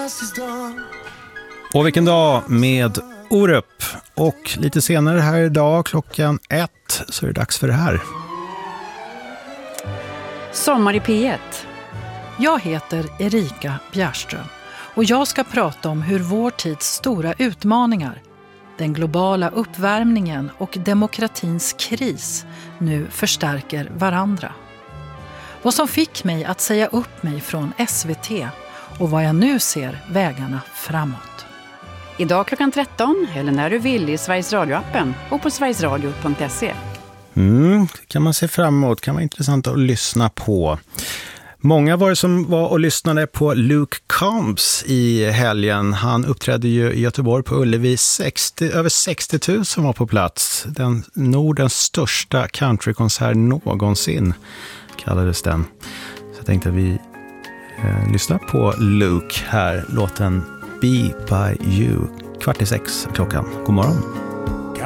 Och vilken dag med Orup. Och lite senare här idag klockan 1 så är det dags för det här. Sommar i P1. Jag heter Erika Bjärström och jag ska prata om hur vår tids stora utmaningar, den globala uppvärmningen och demokratins kris nu förstärker varandra. Vad som fick mig att säga upp mig från SVT och vad jag nu ser vägarna framåt. Idag klockan 13 eller när du vill i Sveriges Radio-appen och på sverigesradio.se. Kan man se fram emot, kan vara intressant att lyssna på. Många var det som var och lyssnade på Luke Combs i helgen. Han uppträdde ju i Göteborg på Ullevi. Över 60 000 var på plats. Nordens största countrykonsert någonsin kallades den. Så jag tänkte att vi lyssnar på Luke här. Låten Be By You. 5:45 klockan. God morgon.